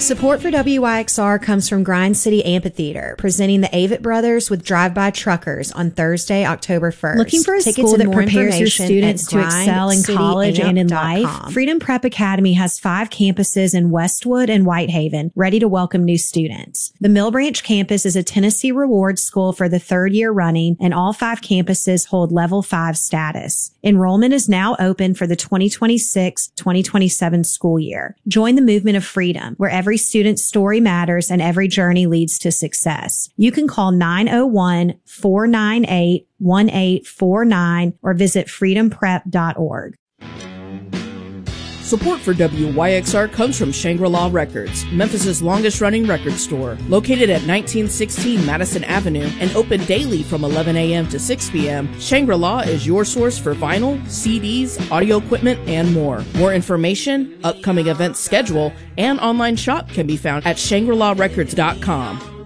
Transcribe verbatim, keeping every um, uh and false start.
Support for W Y X R comes from Grind City Amphitheater, presenting the Avett Brothers with Drive-By Truckers on Thursday, October first. Looking for a Tickets school and that more prepares your information students at to excel in college and in life? grindcityamp.com. Freedom Prep Academy has five campuses in Westwood and Whitehaven, ready to welcome new students. The Mill Branch campus is a Tennessee Rewards school for the third year running, and all five campuses hold level five status. Enrollment is now open for the twenty twenty-six twenty twenty-seven school year. Join the movement of freedom, where every student's story matters and every journey leads to success. You can call nine oh one, four nine eight, one eight four nine or visit freedom prep dot org. Support for W Y X R comes from Shangri-La Records, Memphis' longest-running record store. Located at nineteen sixteen Madison Avenue and open daily from eleven a.m. to six p.m., Shangri-La is your source for vinyl, C Ds, audio equipment, and more. More information, upcoming events schedule, and online shop can be found at shangri la records dot com.